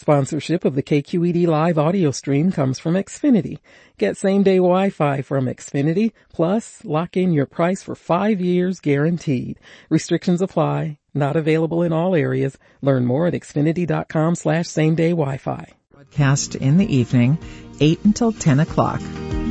Sponsorship of the KQED Live audio stream comes from Xfinity. Get same-day Wi-Fi from Xfinity, plus lock in your price for 5 years guaranteed. Restrictions apply. Not available in all areas. Learn more at xfinity.com/same-day Wi-Fi. Broadcast in the evening, 8 until 10 o'clock.